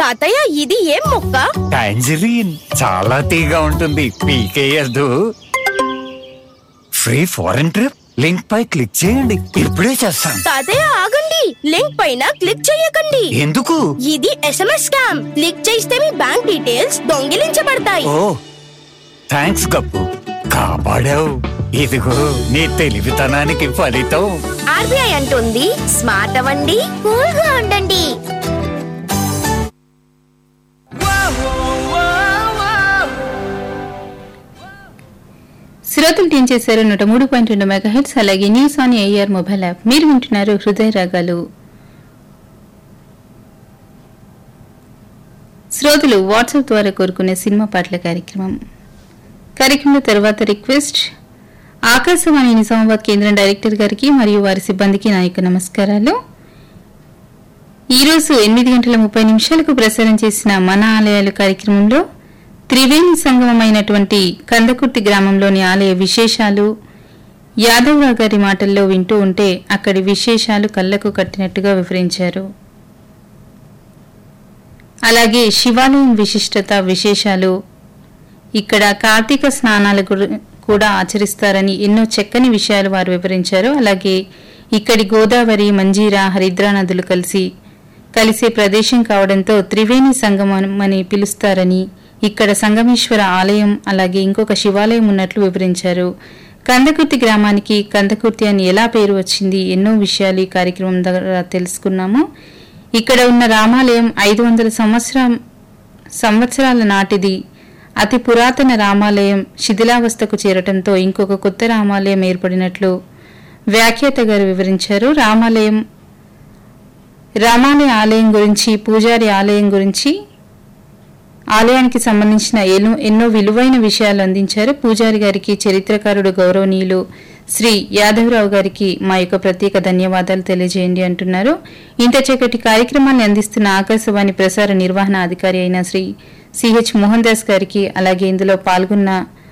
తాతయ్య ఇది ఏం మొక్క? టాంజరీన్, చాలా తీగా ఉంటుంది, పీకేయద్దు. ఫ్రీ ఫారెన్ ట్రిప్ లింక్ పై క్లిక్ చేయండి, ఇప్పుడే చేస్తాను. తాతయ్య ఆగండి, లింక్ పైన క్లిక్ చేయకండి. ఎందుకు? ఇది SMS స్కామ్. క్లిక్ చేస్తే మీ బ్యాంక్ డీటెయిల్స్ దొంగిలించబడతాయి. ఓ థ్యాంక్స్ గప్పు, కాపాడావు. ఇదిగో నీ తెలివితనానికి ఫలితం. RBI అంటుంది స్మార్ట్ అవ్వండి, కూల్ గా ఉండండి. శ్రోతలు టీం చేశారు 103.2 మెగాహెర్ట్జ్. అలాగే news on AIR mobile app. మీరు వింటున్నారు హృదయ రాగాలు. శ్రోతలు వాట్సాప్ ద్వారా కోరుకునే సినిమా పాటల కార్యక్రమంలో తర్వాత రిక్వెస్ట్. ఆకాశవాణి నిజామాబాద్ కేంద్రం డైరెక్టర్ గారికి మరియు వారి సిబ్బందికి నా యొక్క నమస్కారాలు. ఈరోజు 8:30 ప్రసారం చేసిన మన ఆలయాలు కార్యక్రమంలో త్రివేణి సంగమమైనటువంటి కందకుర్తి గ్రామంలోని ఆలయ విశేషాలు యాదవరావు గారి మాటల్లో వింటూ ఉంటే అక్కడి విశేషాలు కళ్లకు కట్టినట్టుగా వివరించారు. అలాగే శివాలయం విశిష్టత విశేషాలు, ఇక్కడ కార్తీక స్నానాలు కూడా ఆచరిస్తారని ఎన్నో చక్కని విషయాలు వారు వివరించారు. అలాగే ఇక్కడి గోదావరి, మంజీరా, హరిద్రా నదులు కలిసే ప్రదేశం కావడంతో త్రివేణి సంగమం అని పిలుస్తారని, ఇక్కడ సంగమేశ్వర ఆలయం అలాగే ఇంకొక శివాలయం ఉన్నట్లు వివరించారు. కందకుర్తి గ్రామానికి కందకుర్తి అని ఎలా పేరు వచ్చింది, ఎన్నో విషయాలు ఈ కార్యక్రమం ద్వారా తెలుసుకున్నాము. ఇక్కడ ఉన్న రామాలయం 500 సంవత్సరాల నాటిది. అతి పురాతన రామాలయం శిథిలావస్థకు చేరటంతో ఇంకొక కొత్త రామాలయం ఏర్పడినట్లు వ్యాఖ్యాత గారు వివరించారు. రామాలయ ఆలయం గురించి, పూజారి ఆలయం గురించి, ఆలయానికి సంబంధించిన ఎన్నో విలువైన విషయాలు అందించారు. పూజారి గారికి, చరిత్రకారుడు గౌరవనీయులు శ్రీ యాదవరావు గారికి మా యొక్క ప్రత్యేక ధన్యవాదాలు తెలియజేయండి అంటున్నారు. ఇంత చక్కటి కార్యక్రమాన్ని అందిస్తున్న ఆకాశవాణి ప్రసార నిర్వహణ అధికారి అయిన శ్రీ CH మోహన్ దాస్ గారికి, అలాగే ఇందులో పాల్గొన్న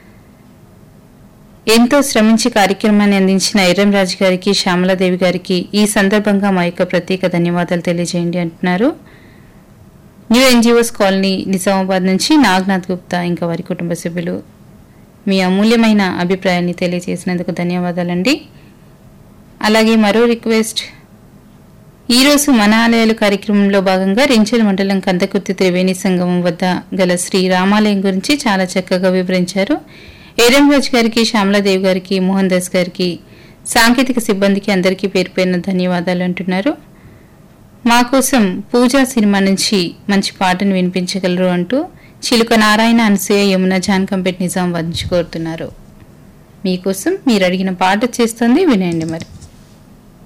ఎంతో శ్రమించి కార్యక్రమాన్ని అందించిన ఎర్రంరాజు గారికి, శ్యామలాదేవి గారికి ఈ సందర్భంగా మా యొక్క ప్రత్యేక ధన్యవాదాలు తెలియజేయండి అంటున్నారు. న్యూ NGOs కాలనీ నిజామాబాద్ నుంచి నాగనాథ్ గుప్తా ఇంకా వారి కుటుంబ సభ్యులు మీ అమూల్యమైన అభిప్రాయాన్ని తెలియజేసినందుకు ధన్యవాదాలండి. అలాగే మరో రిక్వెస్ట్. ఈరోజు మన ఆలయాలు కార్యక్రమంలో భాగంగా రెంచెల మండలం కందకుర్తి త్రివేణి సంగమం వద్ద గల శ్రీ రామాలయం గురించి చాలా చక్కగా వివరించారు. ఎర్రంరాజు గారికి, శ్యామలాదేవి గారికి, మోహన్ దాస్ గారికి, సాంకేతిక సిబ్బందికి అందరికీ పేరు పేరున ధన్యవాదాలు అంటున్నారు. మా కోసం పూజా సినిమా నుంచి మంచి పాటను వినిపించగలరు అంటూ చిలుక నారాయణ, అనసూయ, యమున, జాన్కంపేట్, నిజామాబాద్ నుంచి కోరుతున్నారు. మీకోసం మీరు అడిగిన పాట చేస్తుంది, వినండి మరి.